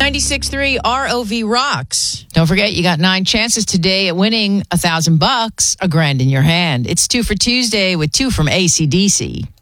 96.3 ROV rocks. Don't forget, you got 9 chances today at winning $1,000, $1,000 in your hand. It's 2 for Tuesday with 2 from AC/DC.